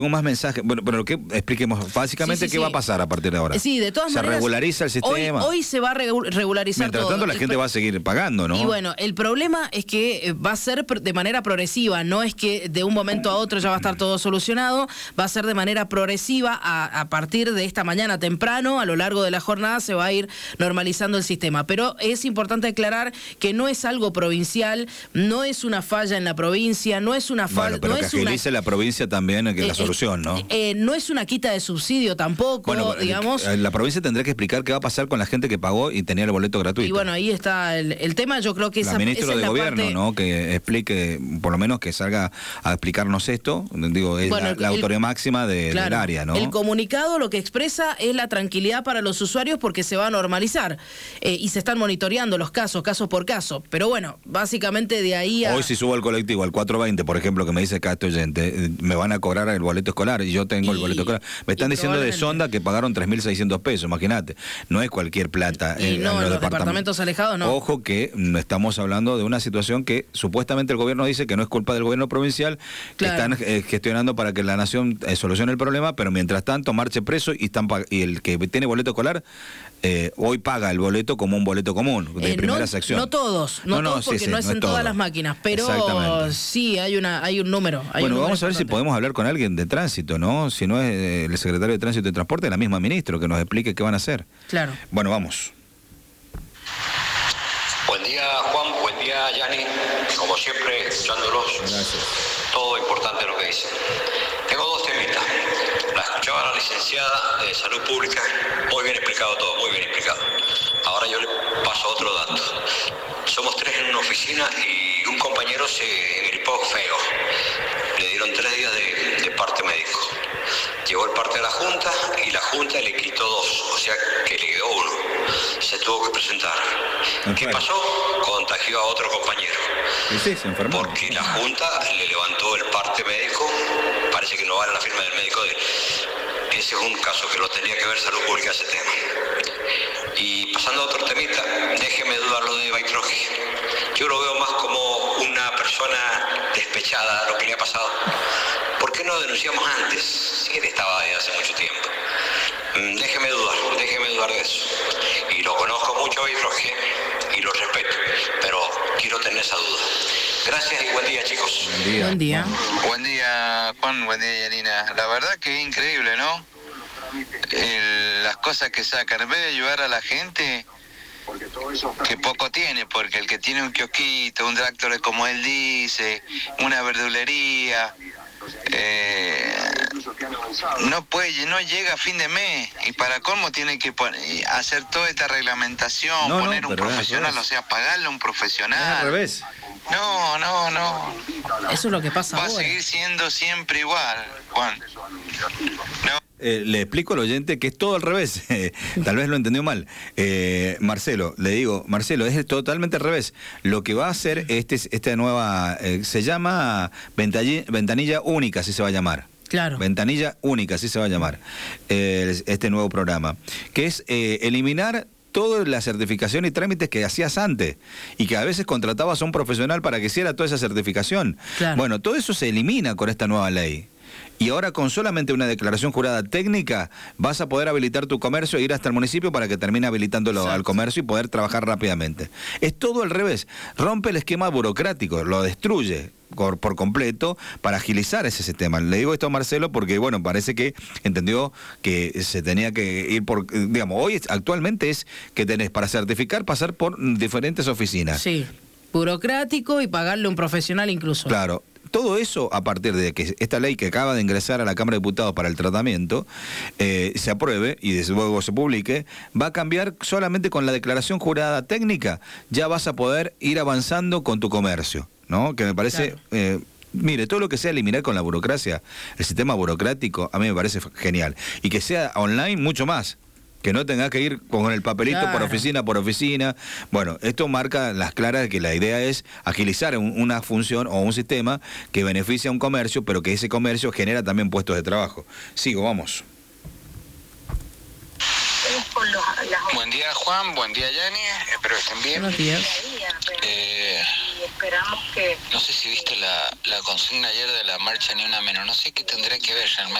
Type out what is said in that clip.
Tengo más mensajes. Bueno, pero que expliquemos básicamente qué va a pasar a partir de ahora. Sí, de todas maneras. Se regulariza el sistema. Hoy se va a regularizar Mientras todo. tanto, la gente va a seguir pagando, ¿no? Y bueno, el problema es que va a ser de manera progresiva. No es que de un momento a otro ya va a estar todo solucionado. Va a ser de manera progresiva. A partir de esta mañana temprano, a lo largo de la jornada, se va a ir normalizando el sistema. Pero es importante aclarar que no es algo provincial, no es una falla en la provincia, no es una falla. Bueno, pero que agilice la provincia también que la solución, ¿no? No es una quita de subsidio tampoco, bueno, digamos. La provincia tendrá que explicar qué va a pasar con la gente que pagó y tenía el boleto gratuito. Y bueno, ahí está el tema. Yo creo que esa ministra de Gobierno, parte... ¿no? Que explique, por lo menos que salga a explicarnos esto. Digo, es la autoridad máxima del área, ¿no? El comunicado lo que expresa es la tranquilidad para los usuarios porque se va a normalizar y se están monitoreando los casos por caso. Pero bueno, básicamente de ahí a... Hoy si subo al colectivo, al 420, por ejemplo, que me dice acá este oyente, me van a cobrar el boleto escolar y yo tengo el boleto escolar. Me están diciendo de Sonda que pagaron 3.600 pesos, imagínate. No es cualquier plata. Y no, en los departamentos alejados no. Ojo que estamos hablando de una situación que supuestamente el gobierno dice que no es culpa del gobierno provincial, que están gestionando para que la nación solucione el problema, pero mientras tanto marche preso y el que tiene boleto escolar hoy paga el boleto como un boleto común de primera sección. No todos, porque no es en todas las máquinas, pero sí hay un número. Bueno, vamos a ver si podemos hablar con alguien de tránsito, ¿no? Si no es el secretario de Tránsito y Transporte, la misma ministro, que nos explique qué van a hacer. Claro. Bueno, vamos. Buen día, Juan. Buen día, Yani. Como siempre, escuchándolos. Gracias. Todo importante lo que dicen. Tengo dos temitas. La escuchaba la licenciada de Salud Pública. Muy bien explicado todo, muy bien explicado. Ahora yo le paso otro dato. Somos 3 en una oficina y un compañero se gripó feo. Le dieron 3 días de parte médico. Llegó el parte de la Junta y la Junta le quitó 2, o sea que le quedó 1. Se tuvo que presentar. ¿Qué pasó? Contagió a otro compañero. Sí, se enfermó. Porque la Junta le levantó el parte médico, parece que no vale la firma del médico de él. Ese es un caso que lo tendría que ver Salud Pública ese tema. Y pasando a otro temita, déjeme dudar lo de Baitroji. Yo lo veo más como una persona despechada lo que le ha pasado. ¿Por qué no denunciamos antes? Si él estaba desde hace mucho tiempo. Déjeme dudar de eso. Y lo conozco mucho Baitroji y lo respeto, pero quiero tener esa duda. Gracias y buen día, chicos. Buen día. Buen día, Juan. Buen día, Yanina. La verdad que es increíble, ¿no? Las cosas que sacan, en vez de ayudar a la gente, que poco tiene, porque el que tiene un kiosquito, un tractor, como él dice, una verdulería, no llega a fin de mes, y para colmo tiene que hacer toda esta reglamentación, poner un profesional, o sea, pagarle a un profesional. Es al revés. No. Eso es lo que pasa ahora. Va a seguir siendo siempre igual, Juan. No. Le explico al oyente que es todo al revés. Tal vez lo entendió mal. Marcelo, le digo, Marcelo, es totalmente al revés. Lo que va a hacer esta nueva, se llama ventanilla única, así se va a llamar. Claro. Ventanilla única, así se va a llamar este nuevo programa, que es eliminar toda la certificación y trámites que hacías antes y que a veces contratabas a un profesional para que hiciera toda esa certificación. Claro. Bueno, todo eso se elimina con esta nueva ley. Y ahora con solamente una declaración jurada técnica vas a poder habilitar tu comercio e ir hasta el municipio para que termine habilitándolo al comercio y poder trabajar rápidamente. Es todo al revés. Rompe el esquema burocrático, lo destruye por completo para agilizar ese sistema. Le digo esto a Marcelo porque, bueno, parece que entendió que se tenía que ir por, digamos, hoy actualmente es que tenés para certificar pasar por diferentes oficinas. Sí, burocrático y pagarle a un profesional incluso. Claro. Todo eso, a partir de que esta ley que acaba de ingresar a la Cámara de Diputados para el tratamiento, se apruebe y desde luego se publique, va a cambiar solamente con la declaración jurada técnica, ya vas a poder ir avanzando con tu comercio, ¿no? Que me parece... Claro. Mire, todo lo que sea eliminar con la burocracia, el sistema burocrático, a mí me parece genial. Y que sea online, mucho más. Que no tenga que ir con el papelito por oficina. Bueno, esto marca las claras de que la idea es agilizar una función o un sistema que beneficia a un comercio, pero que ese comercio genera también puestos de trabajo. Sigo, vamos. Buen día, Juan. Buen día, Yani. Espero que estén bien. Buenos días. y esperamos que... No sé si viste la consigna ayer de la marcha Ni Una Menos, no sé qué tendrá que ver realmente.